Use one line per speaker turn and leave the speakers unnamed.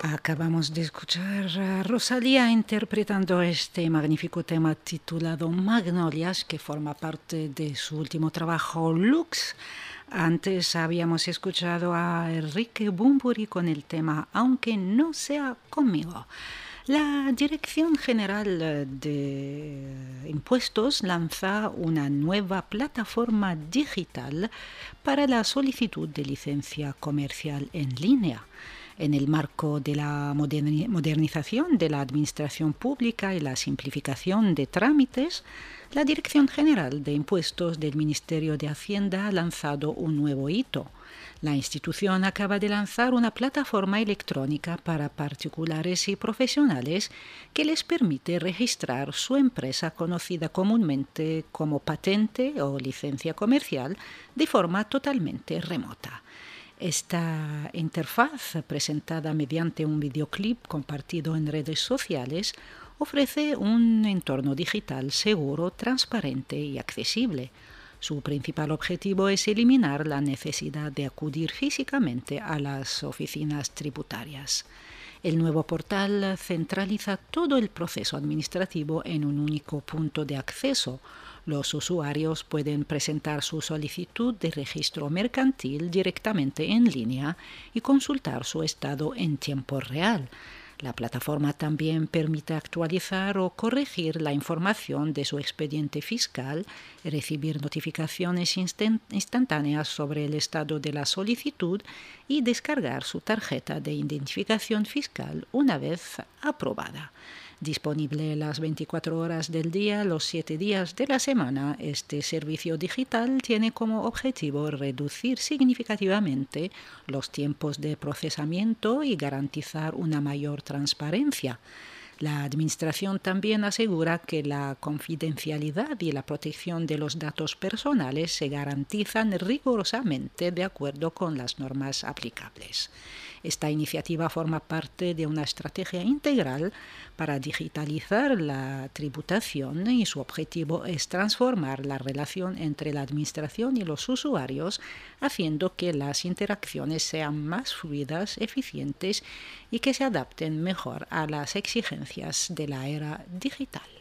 Acabamos de escuchar a Rosalía interpretando este magnífico tema titulado Magnolias, que forma parte de su último trabajo Lux. Antes habíamos escuchado a Enrique Bunbury con el tema Aunque no sea conmigo. La Dirección General de Impuestos lanza una nueva plataforma digital para la solicitud de licencia comercial en línea. En el marco de la modernización de la administración pública y la simplificación de trámites, la Dirección General de Impuestos del Ministerio de Hacienda ha lanzado un nuevo hito. La institución acaba de lanzar una plataforma electrónica para particulares y profesionales que les permite registrar su empresa conocida comúnmente como patente o licencia comercial de forma totalmente remota. Esta interfaz, presentada mediante un videoclip compartido en redes sociales, ofrece un entorno digital seguro, transparente y accesible. Su principal objetivo es eliminar la necesidad de acudir físicamente a las oficinas tributarias. El nuevo portal centraliza todo el proceso administrativo en un único punto de acceso. Los usuarios pueden presentar su solicitud de registro mercantil directamente en línea y consultar su estado en tiempo real. La plataforma también permite actualizar o corregir la información de su expediente fiscal, recibir notificaciones instantáneas sobre el estado de la solicitud y descargar su tarjeta de identificación fiscal una vez aprobada. Disponible las 24 horas del día, los 7 días de la semana, este servicio digital tiene como objetivo reducir significativamente los tiempos de procesamiento y garantizar una mayor transparencia. La Administración también asegura que la confidencialidad y la protección de los datos personales se garantizan rigurosamente de acuerdo con las normas aplicables. Esta iniciativa forma parte de una estrategia integral para digitalizar la tributación y su objetivo es transformar la relación entre la Administración y los usuarios, haciendo que las interacciones sean más fluidas, eficientes y que se adapten mejor a las exigencias de la era digital.